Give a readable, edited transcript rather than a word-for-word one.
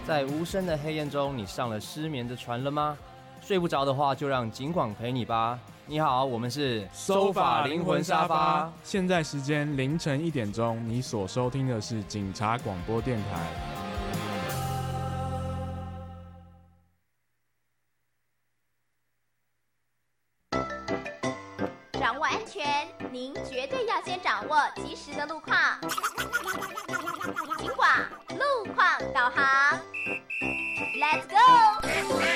在无声的黑夜中，你上了失眠的船了吗？睡不着的话，就让警广陪你吧。你好，我们是收法灵魂沙发。现在时间凌晨1点钟，你所收听的是警察广播电台。 掌握安全，您绝对要先掌握及时的路况。警广路况导航。